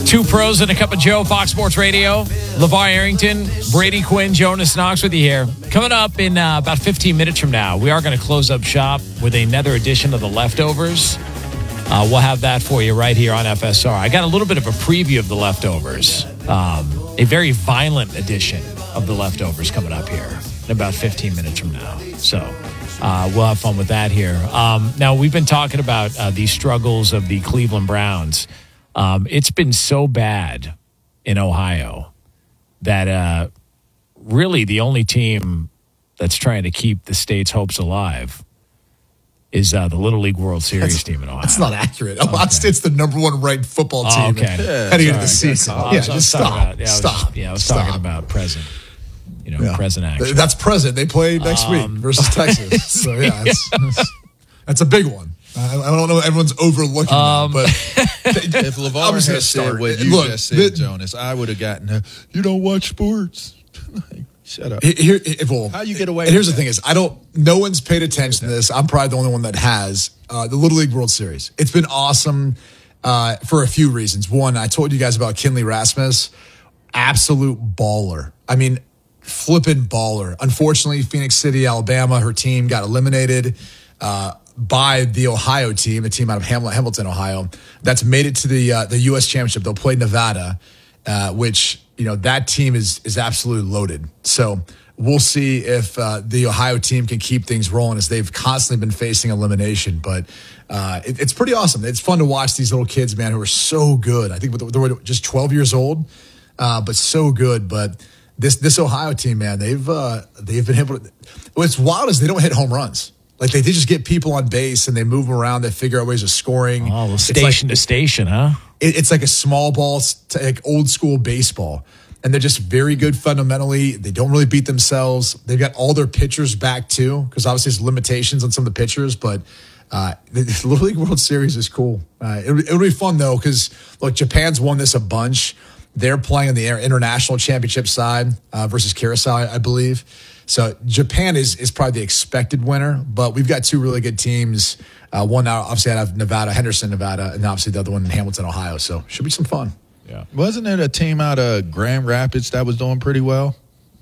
Two pros and a cup of Joe, Fox Sports Radio. LeVar Arrington, Brady Quinn, Jonas Knox with you here. Coming up in about 15 minutes from now, we are going to close up shop with another edition of The Leftovers. We'll have that for you right here on FSR. I got a little bit of a preview of The Leftovers. A very violent edition of The Leftovers coming up here in about 15 minutes from now. So we'll have fun with that here. Now, we've been talking about the struggles of the Cleveland Browns. It's been so bad in Ohio that really the only team that's trying to keep the state's hopes alive is the Little League World Series team in Ohio. That's not accurate. Ohio State's the number one ranked football team heading into the season. Just stop. I was talking about present. Present action. That's present. They play next week versus Texas. So, that's a big one. I don't know. Everyone's overlooking that, but if LeVar had said what you just said, Jonas, I would have gotten. You don't watch sports. Shut up. How you get away? And here's the thing: is no one's paid attention to this. I'm probably the only one that has the Little League World Series. It's been awesome for a few reasons. One, I told you guys about Kinley Rasmus, absolute baller. I mean, flippin' baller. Unfortunately, Phoenix City, Alabama, her team got eliminated by the Ohio team, a team out of Hamilton, Ohio, that's made it to the U.S. Championship. They'll play Nevada, which, that team is absolutely loaded. So we'll see if the Ohio team can keep things rolling as they've constantly been facing elimination. But it's pretty awesome. It's fun to watch these little kids, man, who are so good. I think they were just 12 years old, but so good. But this Ohio team, man, they've been able to. What's wild is they don't hit home runs. Like they just get people on base and they move them around. They figure out ways of scoring. Oh, well, station to station, huh? It's like a small ball, like old school baseball. And they're just very good fundamentally. They don't really beat themselves. They've got all their pitchers back too, because obviously there's limitations on some of the pitchers. But the Little League World Series is cool. It'll be fun though, because look, Japan's won this a bunch. They're playing on the international championship side versus Curacao, I believe. So Japan is probably the expected winner, but we've got two really good teams. One now, obviously, out of Nevada, Henderson, Nevada, and obviously the other one in Hamilton, Ohio. So should be some fun. Yeah. Wasn't it a team out of Grand Rapids that was doing pretty well?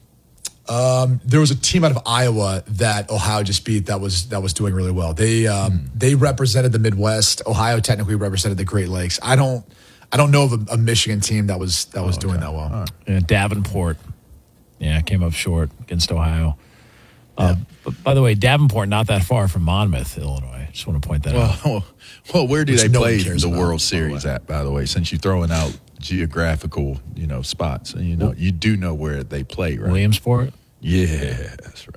There was a team out of Iowa that Ohio just beat that was doing really well. They represented the Midwest. Ohio technically represented the Great Lakes. I don't know of a Michigan team that was doing that well. Right. Yeah, Davenport. Yeah, came up short against Ohio. But by the way, Davenport not that far from Monmouth, Illinois. Just want to point that out. Well, where do they play the World Series at, by the way, since you're throwing out geographical, spots? And, you do know where they play, right? Williamsport? Yeah,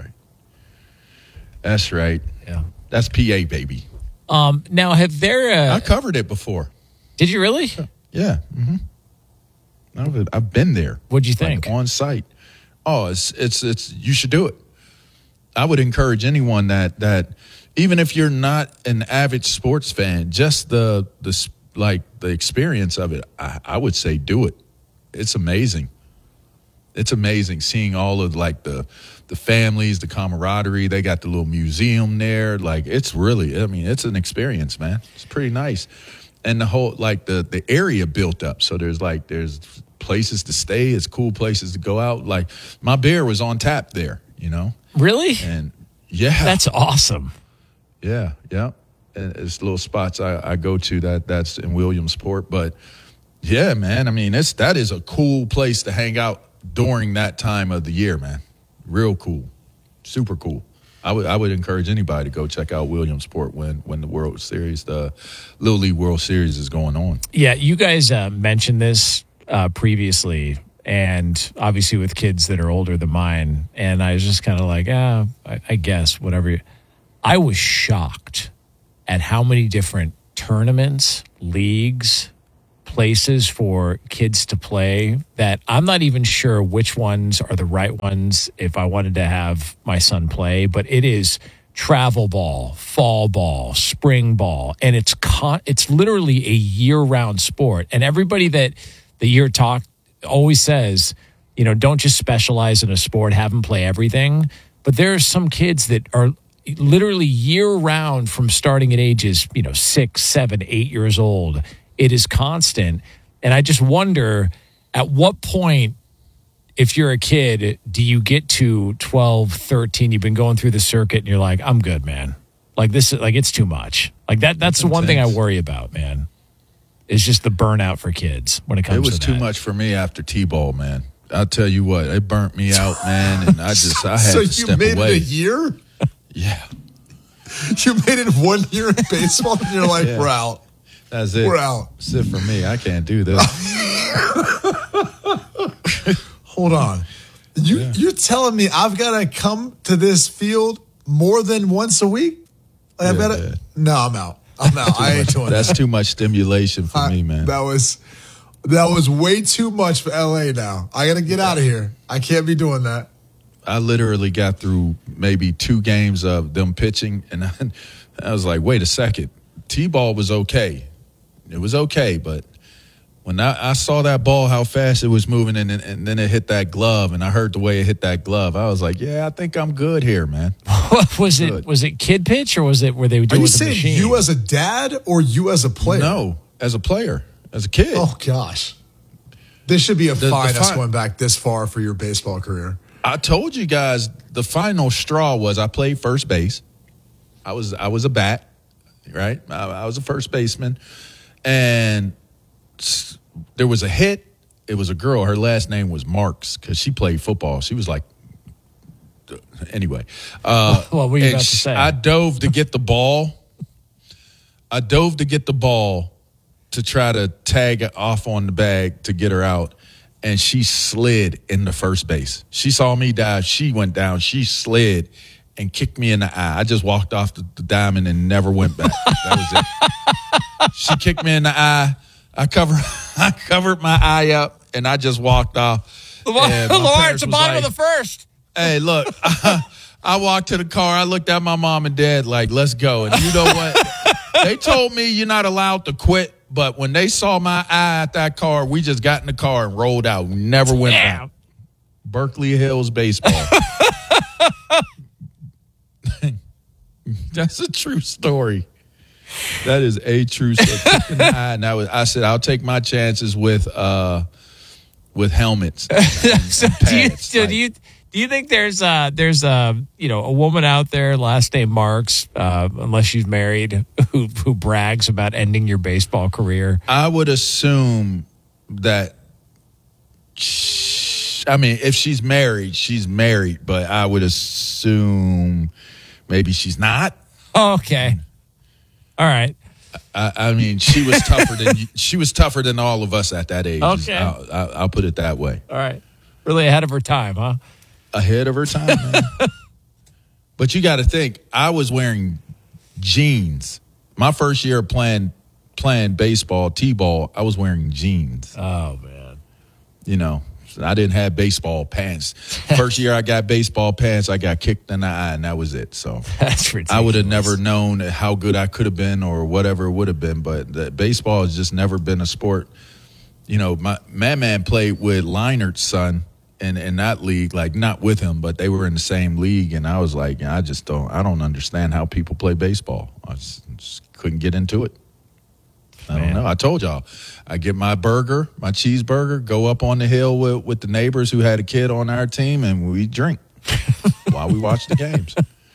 that's right. Yeah. That's PA, baby. Now, have there... I covered it before. Did you really? Yeah. Mm-hmm. I've been there. What'd you think? On site. Oh, it's you should do it. I would encourage anyone that even if you're not an avid sports fan, just the experience of it, I would say do it. It's amazing. It's amazing seeing all of the families, the camaraderie. They got the little museum there. It's really, it's an experience, man. It's pretty nice. And the whole the area built up. So there's places to stay. It's cool places to go out. My beer was on tap there, Really? And yeah. That's awesome. Yeah. And it's little spots I go to that's in Williamsport. But yeah, man, that is a cool place to hang out during that time of the year, man. Real cool. Super cool. I would encourage anybody to go check out Williamsport when the World Series, the Little League World Series is going on. Yeah, you guys mentioned this previously, and obviously with kids that are older than mine, and I was just kind of like, I guess, whatever. I was shocked at how many different tournaments, leagues, places for kids to play that I'm not even sure which ones are the right ones if I wanted to have my son play, but it is travel ball, fall ball, spring ball, and it's literally a year-round sport. And everybody that you're always says, don't just specialize in a sport, have them play everything. But there are some kids that are literally year-round from starting at ages, 6, 7, 8 years old. It is constant. And I just wonder, at what point, if you're a kid, do you get to 12, 13, you've been going through the circuit and you're like, I'm good, man. Like this is like, it's too much. Like that's the one thing I worry about, man. It's just the burnout for kids when it comes to that. It was too much for me after T-ball, man. I'll tell you what, it burnt me out, man. And I had to step away. So you made it a year? Yeah. You made it 1 year in baseball and you're like, we're out. That's it. We're out. That's it for me. I can't do this. Hold on. You're telling me I've got to come to this field more than once a week? Like, no, I'm out. I ain't doing that. That's too much stimulation for me, man. That was way too much for LA now. I got to get out of here. I can't be doing that. I literally got through maybe 2 games of them pitching, and I was like, wait a second. T-ball was okay. It was okay, but when I saw that ball, how fast it was moving, and then it hit that glove, and I heard the way it hit that glove, I was like, yeah, I think I'm good here, man. Was it kid pitch, or were they doing with the machine? Are you saying you as a dad or you as a player? No, as a player, as a kid. Oh, gosh. This should be a fine us going back this far for your baseball career. I told you guys the final straw was I played first base. I was a bat, right? I was a first baseman, and there was a hit. It was a girl. Her last name was Marks because she played football. She was like, anyway. What were you about to say? I dove to get the ball. To try to tag it off on the bag to get her out. And she slid into first base. She saw me dive. She went down. She slid and kicked me in the eye. I just walked off the diamond and never went back. That was it. She kicked me in the eye. I covered my eye up, and I just walked off. Lamar, it's the bottom of the first. Hey, look, I walked to the car. I looked at my mom and dad like, let's go. And you know what? They told me you're not allowed to quit. But when they saw my eye at that car, we just got in the car and rolled out. We never went back. Berkeley Hills baseball. That's a true story. That is a true story. And I said, I'll take my chances with helmets. Do you think there's a woman out there, last name Marks, unless she's married, who brags about ending your baseball career? I would assume that. I mean, if she's married, but I would assume maybe she's not. Oh, okay. All right. I mean, she was tougher than all of us at that age. Okay. I'll put it that way. All right. Really ahead of her time, huh? Ahead of her time, man. But you got to think, I was wearing jeans. My first year playing baseball, T-ball, I was wearing jeans. Oh, man. You know, I didn't have baseball pants. First year I got baseball pants, I got kicked in the eye, and that was it. So that's ridiculous. I would have never known how good I could have been or whatever it would have been. But baseball has just never been a sport. You know, my man played with Leinert's son. In that league, like not with him, but they were in the same league, and I was like, I don't understand how people play baseball. I just couldn't get into it. I don't know. I told y'all, I get my cheeseburger, go up on the hill with the neighbors who had a kid on our team, and we drink while we watch the games.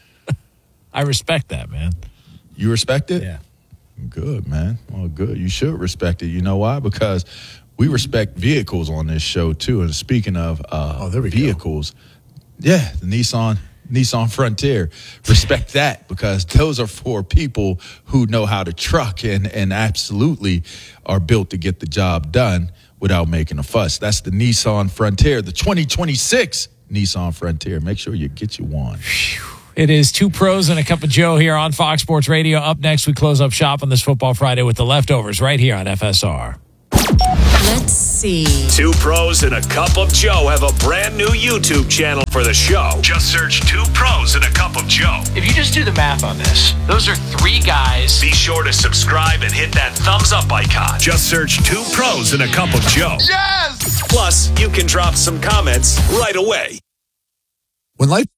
I respect that, man. You respect it? Yeah. Good, man. Well, good. You should respect it. You know why? Because we respect vehicles on this show, too. And speaking of vehicles, the Nissan Frontier, respect that because those are for people who know how to truck and absolutely are built to get the job done without making a fuss. That's the Nissan Frontier, the 2026 Nissan Frontier. Make sure you get you one. It is Two Pros and a Cup of Joe here on Fox Sports Radio. Up next, we close up shop on this Football Friday with the leftovers right here on FSR. Let's see. Two Pros and a Cup of Joe have a brand new YouTube channel for the show. Just search Two Pros and a Cup of Joe. If you just do the math on this, those are 3 guys. Be sure to subscribe and hit that thumbs up icon. Just search Two Pros and a Cup of Joe. Yes! Plus, you can drop some comments right away. When life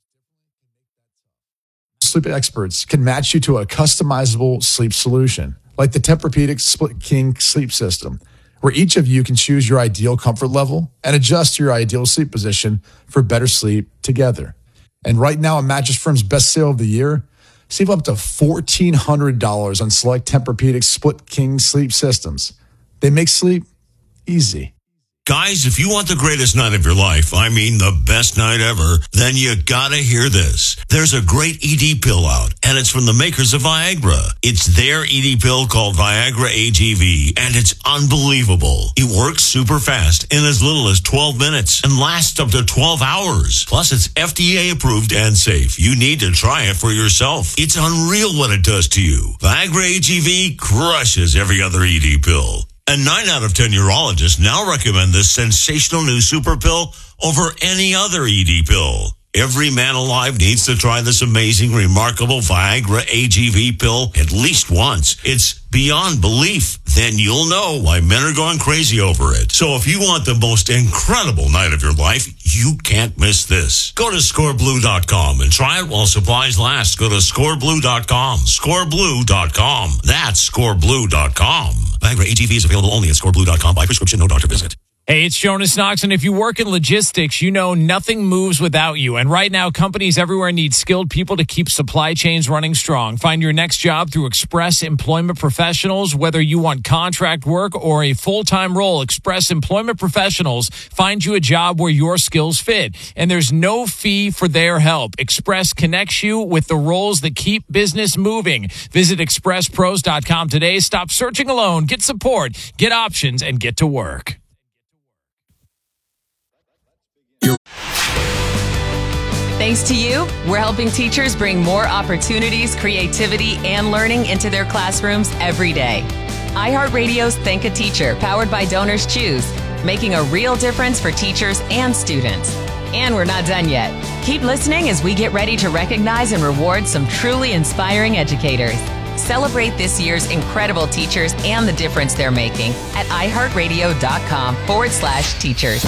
sleep experts can match you to a customizable sleep solution. like the Tempur-Pedic Split King sleep system, where each of you can choose your ideal comfort level and adjust your ideal sleep position for better sleep together. And right now, at Mattress Firm's best sale of the year, save up to $1,400 on select Tempur-Pedic Split King sleep systems. They make sleep easy. Guys, if you want the greatest night of your life, I mean the best night ever, then you gotta hear this. There's a great ED pill out, and it's from the makers of Viagra. It's their ED pill called Viagra AGV, and it's unbelievable. It works super fast in as little as 12 minutes and lasts up to 12 hours. Plus, it's FDA approved and safe. You need to try it for yourself. It's unreal what it does to you. Viagra AGV crushes every other ED pill. And 9 out of 10 urologists now recommend this sensational new super pill over any other ED pill. Every man alive needs to try this amazing, remarkable Viagra AGV pill at least once. It's beyond belief. Then you'll know why men are going crazy over it. So if you want the most incredible night of your life, you can't miss this. Go to scoreblue.com and try it while supplies last. Go to scoreblue.com. Scoreblue.com. That's scoreblue.com. Viagra AGV is available only at scoreblue.com by prescription, no doctor visit. Hey, it's Jonas Knox, and if you work in logistics, you know nothing moves without you. And right now, companies everywhere need skilled people to keep supply chains running strong. Find your next job through Express Employment Professionals. Whether you want contract work or a full-time role, Express Employment Professionals find you a job where your skills fit. And there's no fee for their help. Express connects you with the roles that keep business moving. Visit expresspros.com today. Stop searching alone. Get support, get options, and get to work. Thanks to you, we're helping teachers bring more opportunities, creativity, and learning into their classrooms every day. iHeartRadio's Thank a Teacher, powered by Donors Choose, making a real difference for teachers and students. And we're not done yet. Keep listening as we get ready to recognize and reward some truly inspiring educators. Celebrate this year's incredible teachers and the difference they're making at iHeartRadio.com/teachers.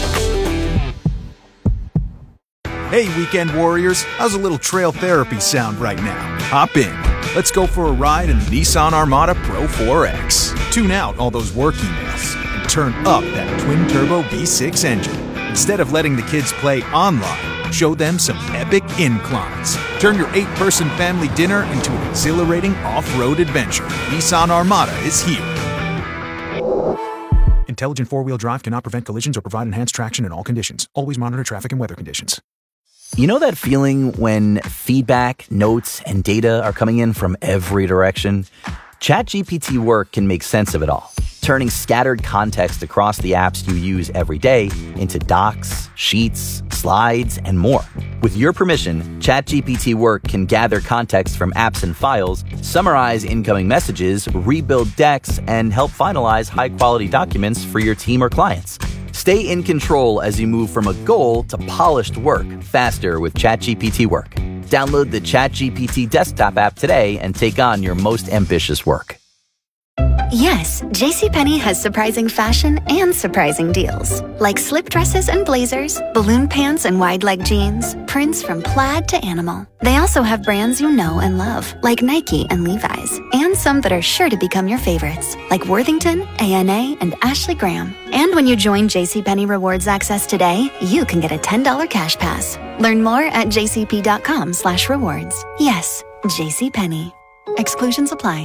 Hey, weekend warriors, how's a little trail therapy sound right now? Hop in. Let's go for a ride in the Nissan Armada Pro 4X. Tune out all those work emails and turn up that twin-turbo V6 engine. Instead of letting the kids play online, show them some epic inclines. Turn your 8-person family dinner into an exhilarating off-road adventure. Nissan Armada is here. Intelligent four-wheel drive cannot prevent collisions or provide enhanced traction in all conditions. Always monitor traffic and weather conditions. You know that feeling when feedback, notes, and data are coming in from every direction? ChatGPT Work can make sense of it all, turning scattered context across the apps you use every day into docs, sheets, slides, and more. With your permission, ChatGPT Work can gather context from apps and files, summarize incoming messages, rebuild decks, and help finalize high-quality documents for your team or clients. Stay in control as you move from a goal to polished work faster with ChatGPT Work. Download the ChatGPT desktop app today and take on your most ambitious work. Yes, JCPenney has surprising fashion and surprising deals. Like slip dresses and blazers, balloon pants and wide leg jeans, prints from plaid to animal. They also have brands you know and love, like Nike and Levi's, and some that are sure to become your favorites, like Worthington, A&A, and Ashley Graham. And when you join JCPenney Rewards Access today, you can get a $10 cash pass. Learn more at jcp.com/rewards. Yes, JCPenney. Exclusions apply.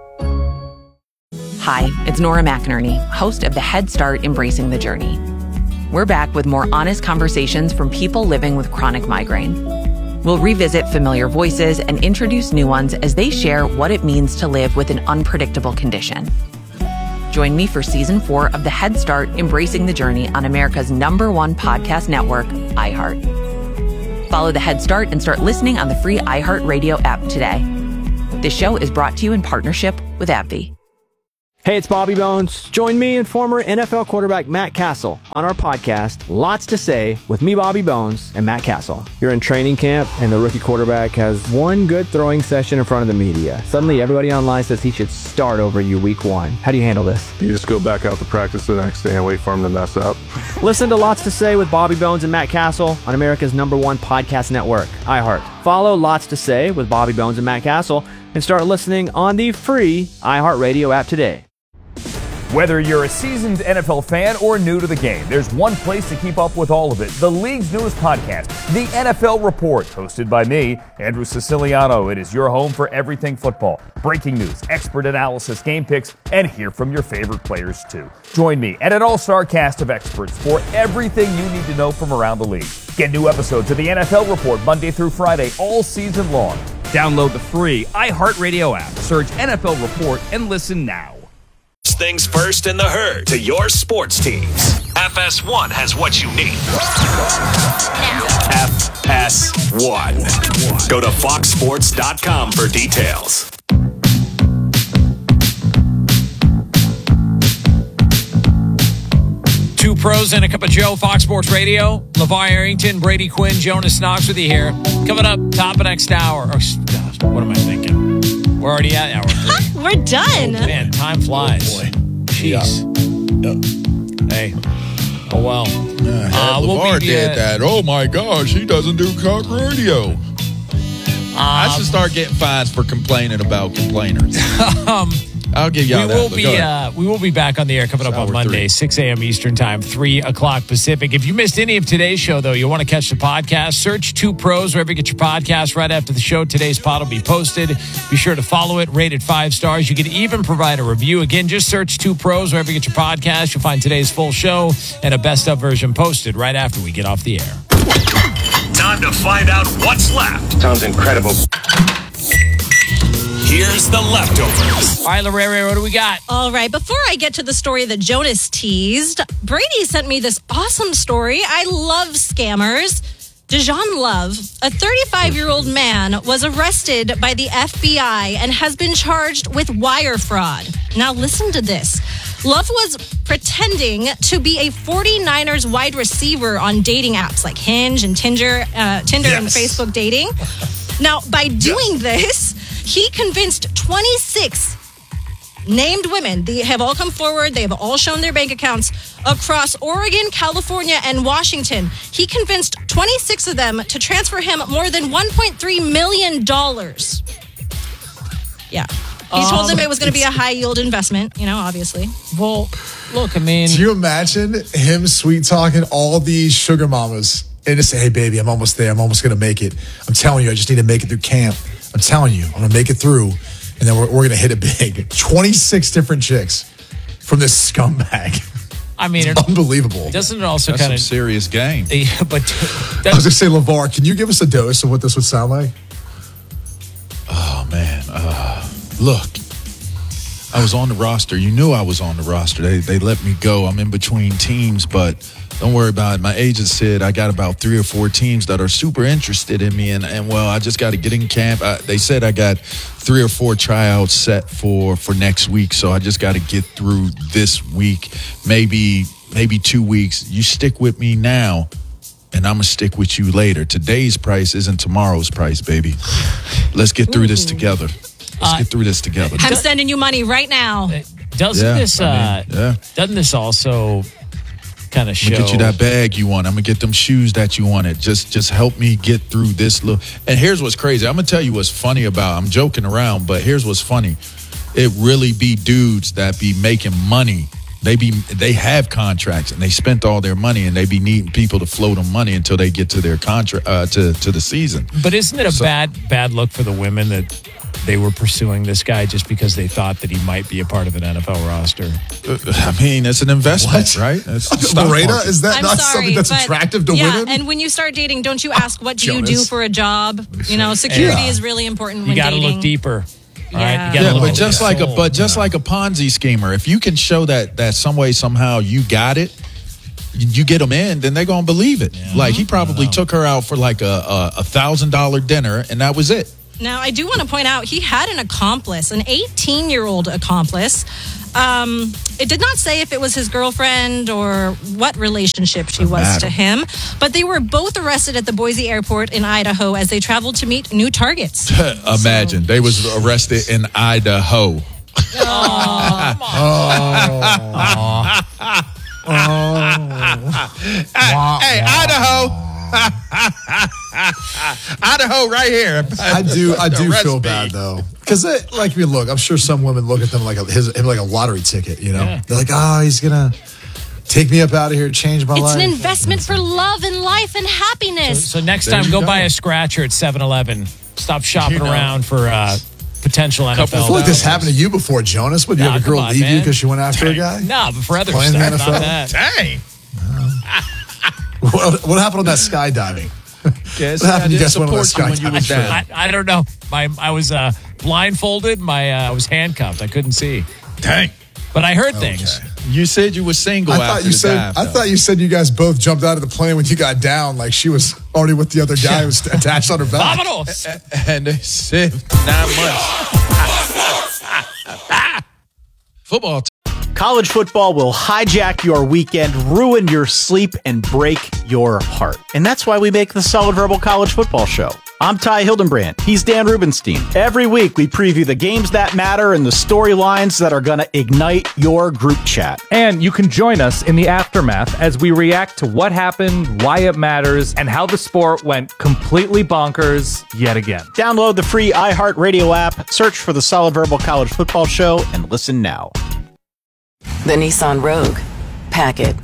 Hi, it's Nora McInerney, host of the Head Start Embracing the Journey. We're back with more honest conversations from people living with chronic migraine. We'll revisit familiar voices and introduce new ones as they share what it means to live with an unpredictable condition. Join me for Season 4 of the Head Start Embracing the Journey on America's #1 podcast network, iHeart. Follow the Head Start and start listening on the free iHeartRadio app today. This show is brought to you in partnership with AbbVie. Hey, it's Bobby Bones. Join me and former NFL quarterback Matt Castle on our podcast, Lots to Say, with me, Bobby Bones, and Matt Castle. You're in training camp, and the rookie quarterback has one good throwing session in front of the media. Suddenly, everybody online says he should start over you week 1. How do you handle this? You just go back out to practice the next day and wait for him to mess up. Listen to Lots to Say with Bobby Bones and Matt Castle on America's #1 podcast network, iHeart. Follow Lots to Say with Bobby Bones and Matt Castle and start listening on the free iHeartRadio app today. Whether you're a seasoned NFL fan or new to the game, there's one place to keep up with all of it. The league's newest podcast, The NFL Report, hosted by me, Andrew Siciliano. It is your home for everything football. Breaking news, expert analysis, game picks, and hear from your favorite players too. Join me and an all-star cast of experts for everything you need to know from around the league. Get new episodes of The NFL Report Monday through Friday all season long. Download the free iHeartRadio app. Search NFL Report and listen now. Things first in the herd to your sports teams. FS1 has what you need. FS1. Go to foxsports.com for details. Two pros and a cup of Joe, Fox Sports Radio. LeVar Arrington, Brady Quinn, Jonas Knox with you here. Coming up, top of next hour. Oh, gosh, what am I thinking? We're already at hour 3. We're done. Oh, man, time flies. Oh, boy. Jeez. Yep. Hey. Oh, well. LeVar did that. Oh, my gosh. He doesn't do cock radio. I should start getting fines for complaining about complainers. I'll give y'all that. We will be back on the air coming up on Monday, 6 a.m. Eastern Time, 3 o'clock Pacific. If you missed any of today's show, though, you'll want to catch the podcast. Search Two Pros wherever you get your podcast. Right after the show, today's pod will be posted. Be sure to follow it, rate it 5 stars. You can even provide a review. Again, just search Two Pros wherever you get your podcast. You'll find today's full show and a best-of version posted right after we get off the air. Time to find out what's left. Sounds incredible. Here's the leftovers. All right, Larry, what do we got? All right, before I get to the story that Jonas teased, Brady sent me this awesome story. I love scammers. Dejan Love, a 35-year-old man, was arrested by the FBI and has been charged with wire fraud. Now listen to this. Love was pretending to be a 49ers wide receiver on dating apps like Hinge and Tinder and Facebook dating. Now, by doing this, he convinced 26 named women. They have all come forward. They have all shown their bank accounts across Oregon, California, and Washington. He convinced 26 of them to transfer him more than $1.3 million. Yeah. He told them it was going to be a high-yield investment, obviously. Well, look, I mean... Do you imagine him sweet-talking all these sugar mamas and just say, hey, baby, I'm almost there. I'm almost going to make it. I'm telling you, I just need to make it through camp. I'm telling you, I'm going to make it through, and then we're going to hit it big. 26 different chicks from this scumbag. I mean, it's unbelievable. Doesn't it also That's kind of... some serious game. But I was going to say, LeVar, can you give us a dose of what this would sound like? Oh, man. Look, I was on the roster. You knew I was on the roster. They let me go. I'm in between teams, but don't worry about it. My agent said I got about 3 or 4 teams that are super interested in me, and well, I just got to get in camp. They said I got 3 or 4 tryouts set for next week, so I just got to get through this week, maybe 2 weeks. You stick with me now, and I'm going to stick with you later. Today's price isn't tomorrow's price, baby. Let's get through this together. Let's get through this together. I'm sending you money right now. Doesn't this also kind of show? I'm gonna get you that bag you want. I'm gonna get them shoes that you wanted. Just help me get through this little. And here's what's crazy. I'm gonna tell you what's funny about. I'm joking around, but here's what's funny. It really be dudes that be making money. They have contracts and they spent all their money and they be needing people to float them money until they get to their contract to the season. But isn't it a bad look for the women that they were pursuing this guy just because they thought that he might be a part of an NFL roster? I mean, it's an investment, right? Lorena, is that not something that's but attractive to women? And when you start dating, don't you ask, what do you do for a job? Security is really important when dating. You got to look deeper. Yeah. Right? But just like a Ponzi schemer, if you can show that some way, somehow you got it, you get them in, then they're going to believe it. Yeah. Like he probably took her out for like a $1,000 dinner and that was it. Now, I do want to point out, he had an accomplice, an 18-year-old accomplice. It did not say if it was his girlfriend or what relationship she was to him, but they were both arrested at the Boise airport in Idaho as they traveled to meet new targets. Imagine, they was arrested in Idaho. Hey, Idaho. Idaho right here. I do feel bad though. Because, look, I'm sure some women look at them like him like a lottery ticket, you know? Yeah. They're like, oh, he's going to take me up out of here, change my life. It's an investment for love and life and happiness. So next time, go buy a scratcher at 7-Eleven. Stop shopping around for potential NFL. I feel like this happened to you before, Jonas. Would you have a girl leave you because she went after a guy? No, but for other stuff, not that. Dang. What happened on that skydiving? Yes, what happened? You guys went on that skydiving? I don't know. I was blindfolded. I was handcuffed. I couldn't see. Dang. But I heard things. You said you were single after the dive. I thought you said you guys both jumped out of the plane when you got down, like she was already with the other guy who was attached on her back. Vámonos. And they said 9 months. Football. College football will hijack your weekend, ruin your sleep, and break your heart. And that's why we make the Solid Verbal College Football Show. I'm Ty Hildenbrand. He's Dan Rubenstein. Every week, we preview the games that matter and the storylines that are going to ignite your group chat. And you can join us in the aftermath as we react to what happened, why it matters, and how the sport went completely bonkers yet again. Download the free iHeartRadio app, search for the Solid Verbal College Football Show, and listen now. The Nissan Rogue. Pack it.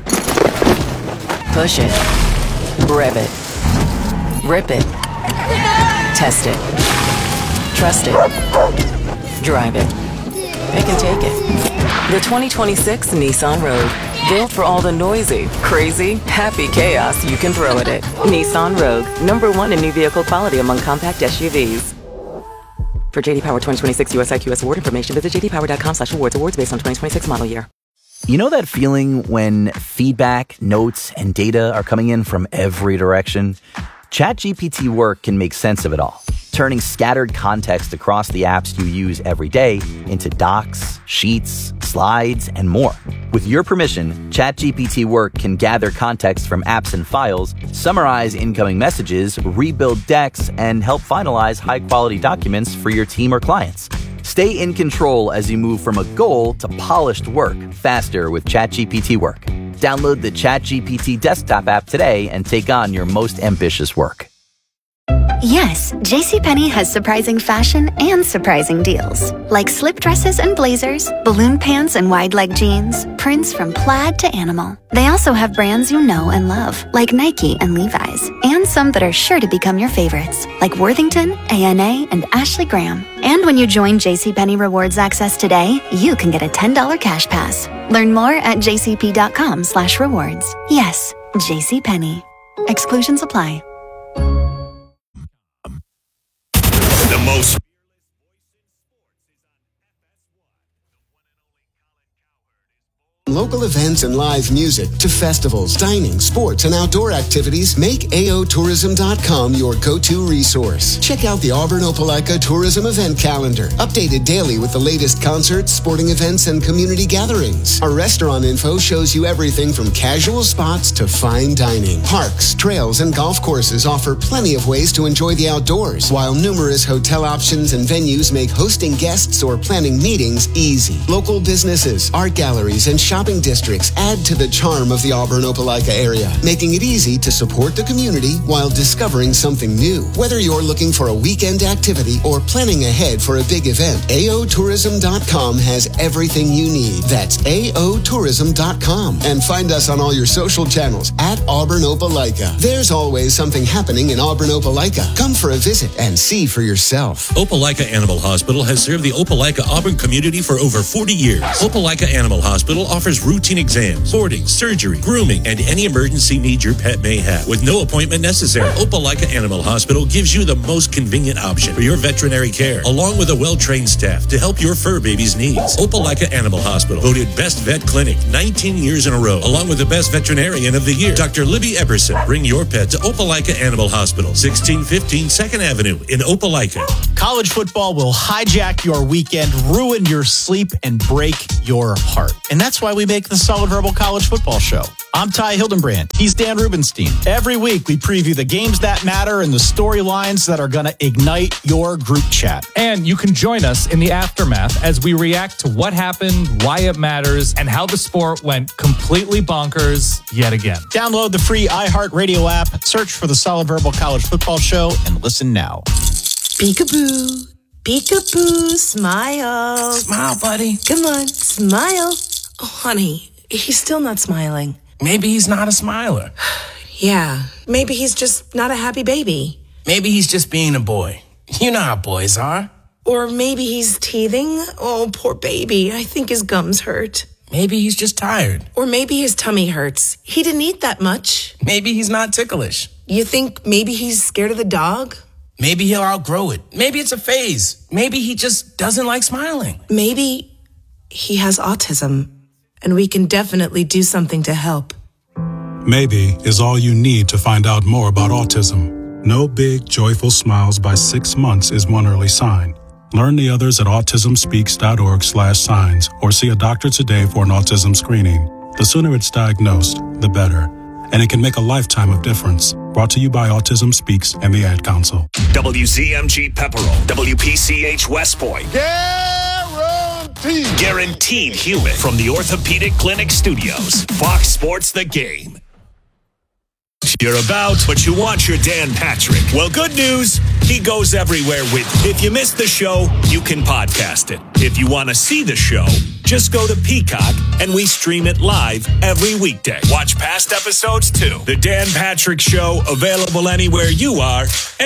Push it. Rev it. Rip it. Test it. Trust it. Drive it. It can take it. The 2026 Nissan Rogue. Built for all the noisy, crazy, happy chaos you can throw at it. Nissan Rogue. #1 in new vehicle quality among compact SUVs. For JD Power 2026 US IQS award information, visit jdpower.com/awards. Awards based on 2026 model year. You know that feeling when feedback, notes, and data are coming in from every direction? ChatGPT Work can make sense of it all, turning scattered context across the apps you use every day into docs, sheets, slides, and more. With your permission, ChatGPT Work can gather context from apps and files, summarize incoming messages, rebuild decks, and help finalize high-quality documents for your team or clients. Stay in control as you move from a goal to polished work faster with ChatGPT Work. Download the ChatGPT desktop app today and take on your most ambitious work. Yes, JCPenney has surprising fashion and surprising deals. Like slip dresses and blazers, balloon pants and wide leg jeans, prints from plaid to animal. They also have brands you know and love, like Nike and Levi's, and some that are sure to become your favorites, like Worthington, A&A, and Ashley Graham. And when you join JCPenney Rewards Access today, you can get a $10 cash pass. Learn more at jcp.com/rewards. Yes, JCPenney. Exclusions apply. The most local events and live music to festivals, dining, sports, and outdoor activities, make AOTourism.com your go-to resource. Check out the Auburn Opelika Tourism Event Calendar, updated daily with the latest concerts, sporting events, and community gatherings. Our restaurant info shows you everything from casual spots to fine dining. Parks, trails, and golf courses offer plenty of ways to enjoy the outdoors, while numerous hotel options and venues make hosting guests or planning meetings easy. Local businesses, art galleries, and shopping districts add to the charm of the Auburn Opelika area, making it easy to support the community while discovering something new. Whether you're looking for a weekend activity or planning ahead for a big event, AOTourism.com has everything you need. That's AOTourism.com. And find us on all your social channels at Auburn Opelika. There's always something happening in Auburn Opelika. Come for a visit and see for yourself. Opelika Animal Hospital has served the Opelika Auburn community for over 40 years. Opelika Animal Hospital offers routine exams, boarding, surgery, grooming, and any emergency need your pet may have with no appointment necessary. Opelika Animal Hospital gives you the most convenient option for your veterinary care, along with a well-trained staff to help your fur baby's needs. Opelika Animal Hospital, voted Best Vet Clinic 19 years in a row, along with the Best Veterinarian of the Year, Dr. Libby Epperson. Bring your pet to Opelika Animal Hospital, 1615 2nd Avenue in Opelika. College football will hijack your weekend, ruin your sleep, and break your heart. And that's why we make the Solid Verbal College Football Show. I'm Ty Hildenbrand. He's Dan Rubenstein. Every week, we preview the games that matter and the storylines that are going to ignite your group chat. And you can join us in the aftermath as we react to what happened, why it matters, and how the sport went completely bonkers yet again. Download the free iHeartRadio app, search for the Solid Verbal College Football Show, and listen now. Peekaboo. Peekaboo, smile. Smile, buddy. Come on, smile. Oh, honey, he's still not smiling. Maybe he's not a smiler. Yeah, maybe he's just not a happy baby. Maybe he's just being a boy. You know how boys are. Or maybe he's teething. Oh, poor baby. I think his gums hurt. Maybe he's just tired. Or maybe his tummy hurts. He didn't eat that much. Maybe he's not ticklish. You think maybe he's scared of the dog? Maybe he'll outgrow it. Maybe it's a phase. Maybe he just doesn't like smiling. Maybe he has autism, and we can definitely do something to help. Maybe is all you need to find out more about autism. No big, joyful smiles by 6 months is one early sign. Learn the others at autismspeaks.org/signs or see a doctor today for an autism screening. The sooner it's diagnosed, the better. And it can make a lifetime of difference. Brought to you by Autism Speaks and the Ad Council. WZMG Pepperell, WPCH West Point. Guaranteed human from the Orthopedic Clinic Studios. Fox Sports The Game. You're about, but you want your Dan Patrick. Well, good news, he goes everywhere with you. If you missed the show, you can podcast it. If you want to see the show, just go to Peacock and we stream it live every weekday. Watch past episodes too. The Dan Patrick Show, available anywhere you are.